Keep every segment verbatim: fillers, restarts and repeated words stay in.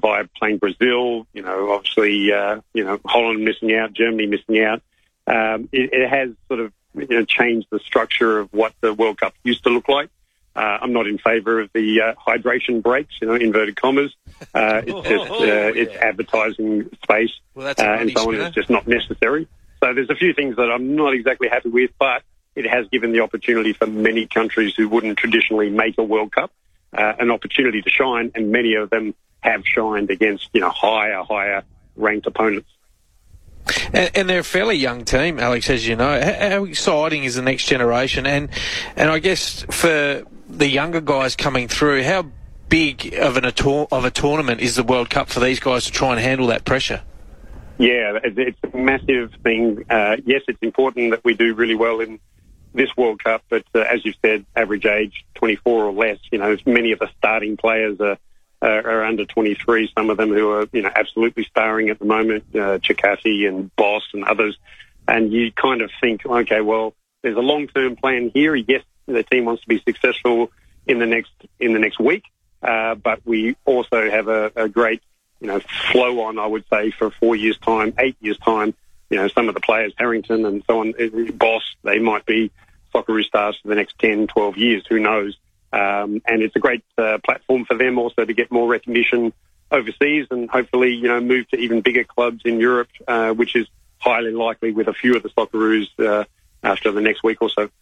by playing Brazil, you know, obviously, uh, you know, Holland missing out, Germany missing out. Um, it, it has sort of, you know, changed the structure of what the World Cup used to look like. Uh, I'm not in favour of the uh, hydration breaks, you know, inverted commas. Uh, it's just, uh, oh, yeah. it's advertising space, well, that's uh, and so on. It's just not necessary. So there's a few things that I'm not exactly happy with, but it has given the opportunity for many countries who wouldn't traditionally make a World Cup uh, an opportunity to shine, and many of them have shined against, you know, higher, higher ranked opponents. And, and they're a fairly young team, Alex, as you know. How, how exciting is the next generation? And and I guess for the younger guys coming through, how big of an of a tournament is the World Cup for these guys to try and handle that pressure? Yeah, it's a massive thing. Uh, yes, it's important that we do really well in this World Cup, but uh, as you've said, average age twenty-four or less. You know, many of the starting players are, are, are under twenty-three. Some of them who are, you know, absolutely starring at the moment, uh, Chikati and Boss and others. And you kind of think, okay, well, there's a long-term plan here. Yes, the team wants to be successful in the next in the next week, uh, but we also have a, a great, you know, flow on, I would say, for four years' time, eight years' time. You know, some of the players, Harrington and so on, Boss, they might be Socceroo stars for the next ten, twelve years, who knows. Um, and it's a great uh, platform for them also to get more recognition overseas and hopefully, you know, move to even bigger clubs in Europe, uh, which is highly likely with a few of the Socceroos uh, after the next week or so.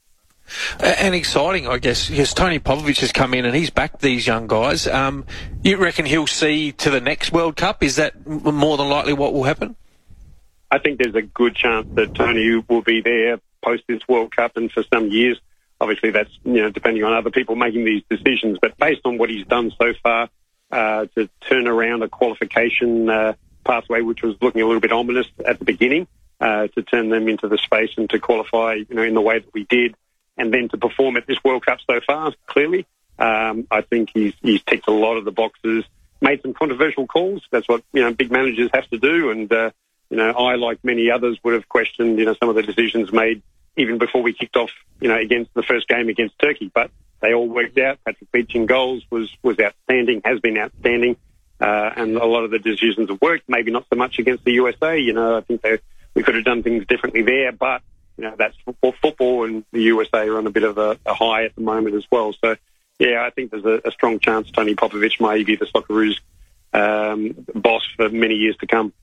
And exciting, I guess, because Tony Popovic has come in and he's backed these young guys. Um, you reckon he'll see to the next World Cup? Is that more than likely what will happen? I think there's a good chance that Tony will be there post this World Cup and for some years. Obviously, that's, you know, depending on other people making these decisions. But based on what he's done so far uh, to turn around a qualification uh, pathway, which was looking a little bit ominous at the beginning, uh, to turn them into the space and to qualify, you know, in the way that we did, and then to perform at this World Cup so far, clearly, um, I think he's he's ticked a lot of the boxes, made some controversial calls. That's what, you know, big managers have to do. And, uh, you know, I, like many others, would have questioned, you know, some of the decisions made even before we kicked off, you know, against the first game against Turkey. But they all worked out. Patrick Beach in goals was, was outstanding, has been outstanding. Uh, and a lot of the decisions have worked, maybe not so much against the U S A. You know, I think they, we could have done things differently there, but, you know, that's football, football, and the U S A are on a bit of a, a high at the moment as well. So, yeah, I think there's a, a strong chance Tony Popovic may be the Socceroos um, boss for many years to come.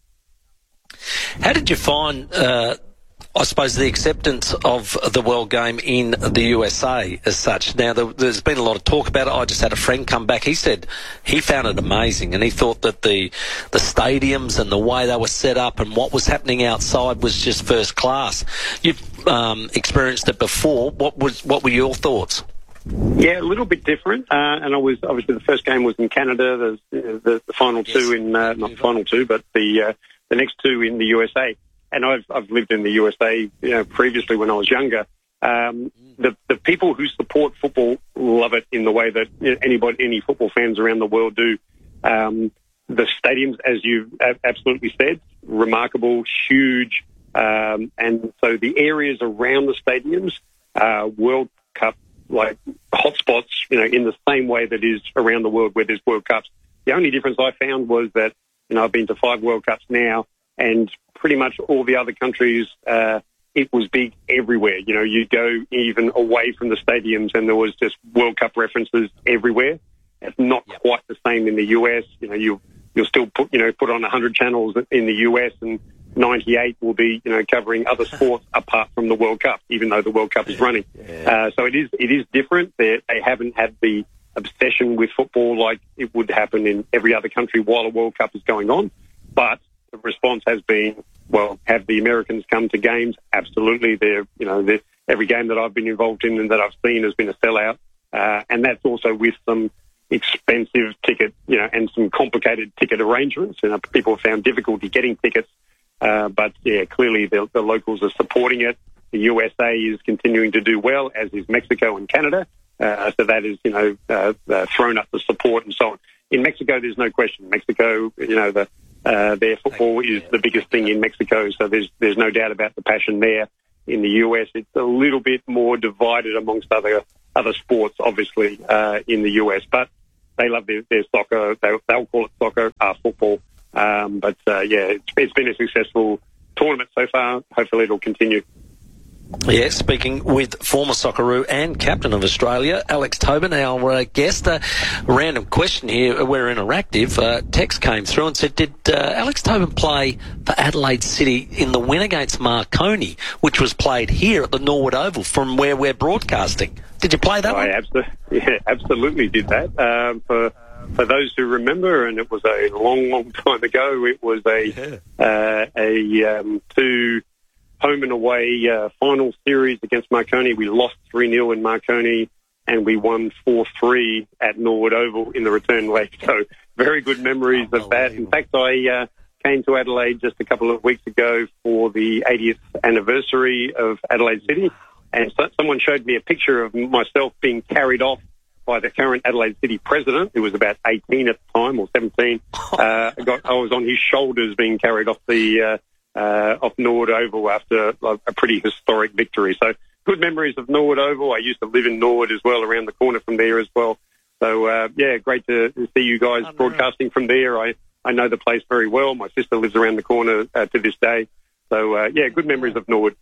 How did you find, uh, I suppose, the acceptance of the World Game in the U S A as such? Now, there, there's been a lot of talk about it. I just had a friend come back. He said he found it amazing, and he thought that the the stadiums and the way they were set up and what was happening outside was just first class. You've um, experienced it before. What was what were your thoughts? Yeah, a little bit different. Uh, and I was obviously the first game was in Canada. There's uh, the, the final yes. two in uh, not final two, but the uh, the next two in the U S A. And I've I've lived in the U S A, you know, previously when I was younger. Um, the the people who support football love it in the way that, you know, anybody, any football fans around the world do. Um, the stadiums, as you absolutely said, remarkable, huge, um, and so the areas around the stadiums, uh, World Cup like hotspots, you know, in the same way that is around the world where there's World Cups. The only difference I found was that, you know, I've been to five World Cups now, and pretty much all the other countries, uh, it was big everywhere. You know, you go even away from the stadiums and there was just World Cup references everywhere. It's not yep. quite the same in the U S. You know, you, you'll still put, you know, put on one hundred channels in the U S and ninety-eight will be, you know, covering other sports apart from the World Cup, even though the World Cup is running. Yeah. Uh, so it is, it is different. They're, they haven't had the obsession with football like it would happen in every other country while a World Cup is going on. But the response has been, well, have the Americans come to games? Absolutely. They're, you know, they're, every game that I've been involved in and that I've seen has been a sellout. Uh, and that's also with some expensive ticket, you know, and some complicated ticket arrangements. You know, people have found difficulty getting tickets. Uh, but, yeah, clearly the, the locals are supporting it. The U S A is continuing to do well, as is Mexico and Canada. Uh, so that is, you know, uh, uh, thrown up the support and so on. In Mexico, there's no question. Mexico, you know, the, uh, their football is the biggest thing in Mexico, so there's there's no doubt about the passion there. In the U S, it's a little bit more divided amongst other other sports, obviously, uh, in the U S. But they love their, their soccer. They, they'll call it soccer, uh, football. Um, but uh, yeah, it's, it's been a successful tournament so far. Hopefully, it'll continue. Yeah, speaking with former Socceroo and captain of Australia, Alex Tobin, our uh, guest. A random question here. We're interactive. Uh, text came through and said, did uh, Alex Tobin play for Adelaide City in the win against Marconi, which was played here at the Norwood Oval from where we're broadcasting? Did you play that I one? Abso- yeah, absolutely did that. Um, for for those who remember, and it was a long, long time ago, it was a, yeah. uh, a um, two... home and away uh, final series against Marconi. We lost three nil in Marconi, and we won four three at Norwood Oval in the return leg. So very good memories of that. In fact, I uh, came to Adelaide just a couple of weeks ago for the eightieth anniversary of Adelaide City, and so someone showed me a picture of myself being carried off by the current Adelaide City president, who was about eighteen at the time, or seventeen. Uh, I, got, I was on his shoulders being carried off the... Uh, Uh, off Norwood Oval after a pretty historic victory. So good memories of Norwood Oval. I used to live in Norwood as well, around the corner from there as well. So, uh, yeah, great to see you guys broadcasting from there. I, I know the place very well. My sister lives around the corner uh, to this day. So, uh, yeah, good memories of Norwood.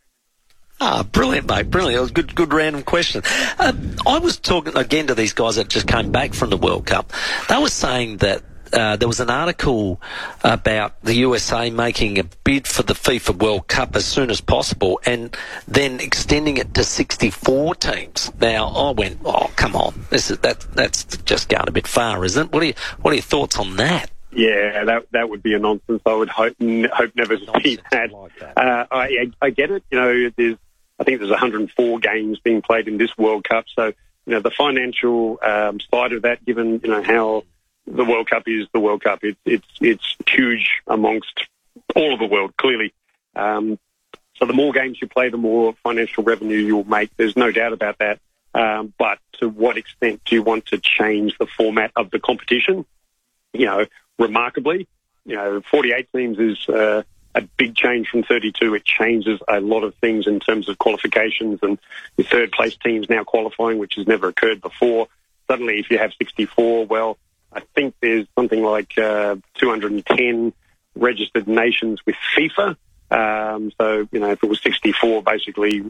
Ah, brilliant, mate, brilliant. It was a good, good random question. Uh, I was talking again to these guys that just came back from the World Cup. They were saying that Uh, there was an article about the U S A making a bid for the FIFA World Cup as soon as possible and then extending it to sixty-four teams. Now, I went, oh, come on. This is, that, that's just going a bit far, isn't it? What are, you, what are your thoughts on that? Yeah, that that would be a nonsense. I would hope n- hope never to see that. Like that. Uh, I, I get it. You know, there's I think there's one hundred four games being played in this World Cup. So, you know, the financial um, side of that, given, you know, how the World Cup is the World Cup. It, it's it's huge amongst all of the world, clearly. Um, so the more games you play, the more financial revenue you'll make. There's no doubt about that. Um, but to what extent do you want to change the format of the competition? You know, remarkably, you know, forty-eight teams is uh, a big change from thirty-two. It changes a lot of things in terms of qualifications, and the third-place teams now qualifying, which has never occurred before. Suddenly, if you have sixty-four, well, I think there's something like uh, two hundred ten registered nations with FIFA. Um, so, you know, if it was sixty-four, basically,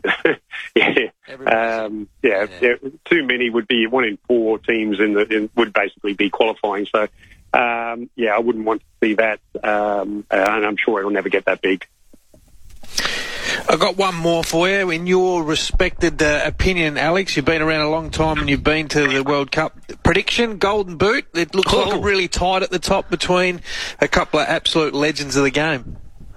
yeah, um, yeah, yeah, yeah, too many would be one in four teams in the in, would basically be qualifying. So, um, yeah, I wouldn't want to see that, um, uh, and I'm sure it'll never get that big. I've got one more for you. In your respected uh, opinion, Alex, you've been around a long time and you've been to the World Cup. Prediction, Golden Boot. It looks oh. like really tight at the top between a couple of absolute legends of the game.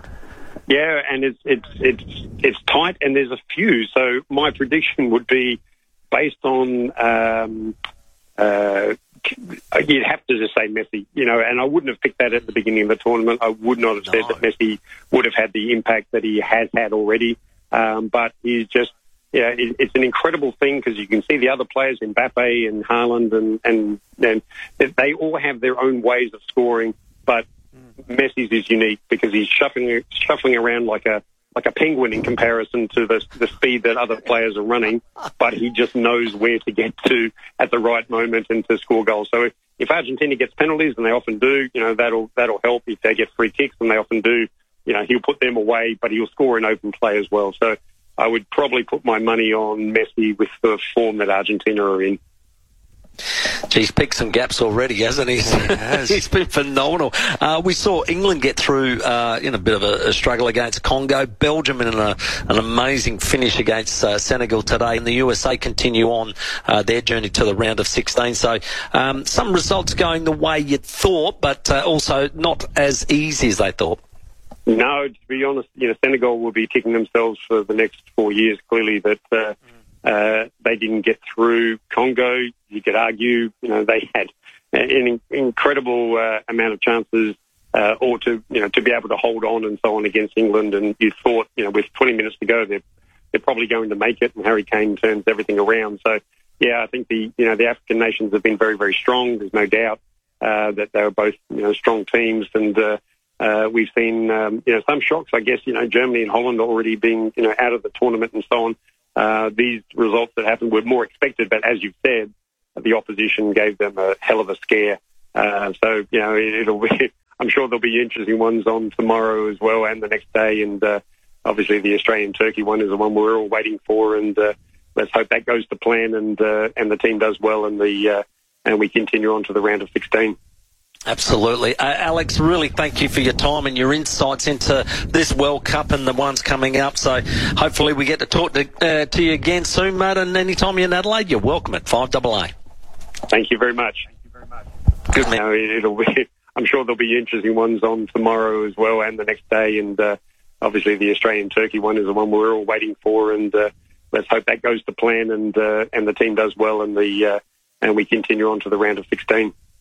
Yeah, and it's it's it's it's tight, and there's a few. So my prediction would be based on um, uh, you'd have to just say Messi, you know, and I wouldn't have picked that at the beginning of the tournament. I would not have no. said that Messi would have had the impact that he has had already. Um, but he's just, yeah, it, it's an incredible thing because you can see the other players, Mbappe and Haaland, and, and, and they all have their own ways of scoring, but Messi's is unique because he's shuffling, shuffling around like a like a penguin in comparison to the, the speed that other players are running, but he just knows where to get to at the right moment and to score goals. So if, if Argentina gets penalties, and they often do, you know, that'll that'll help. If they get free kicks, and they often do, you know, he'll put them away, but he'll score in open play as well. So I would probably put my money on Messi with the form that Argentina are in. He's picked some gaps already, hasn't he? He has. He's been phenomenal. Uh, we saw England get through uh, in a bit of a, a struggle against Congo. Belgium in a, an amazing finish against uh, Senegal today. And the U S A continue on uh, their journey to the round of sixteen. So um, some results going the way you'd thought, but uh, also not as easy as they thought. No, to be honest, you know, Senegal will be kicking themselves for the next four years, clearly, that uh, uh, they didn't get through Congo. You could argue, you know, they had an incredible uh, amount of chances uh, or to, you know, to be able to hold on and so on against England. And you thought, you know, with twenty minutes to go, they're, they're probably going to make it, and Harry Kane turns everything around. So, yeah, I think the, you know, the African nations have been very, very strong. There's no doubt uh, that they were both, you know, strong teams. And uh, uh, we've seen, um, you know, some shocks. I guess, you know, Germany and Holland already being, you know, out of the tournament and so on. Uh, these results that happened were more expected, but as you've said, the opposition gave them a hell of a scare. Uh, so, you know, it, it'll be, I'm sure there'll be interesting ones on tomorrow as well and the next day. And uh, obviously the Australian-Turkey one is the one we're all waiting for. And uh, let's hope that goes to plan and uh, and the team does well and, the, uh, and we continue on to the round of sixteen. Absolutely. Uh, Alex, really thank you for your time and your insights into this World Cup and the ones coming up. So hopefully we get to talk to, uh, to you again soon, mate. And anytime you're in Adelaide, you're welcome at five A A. Thank you very much. Thank you very much. Good man. You know, it, it'll be, I'm sure there'll be interesting ones on tomorrow as well and the next day. And uh, obviously the Australian-Turkey one is the one we're all waiting for. And uh, let's hope that goes to plan and uh, and the team does well and, the, uh, and we continue on to the round of sixteen.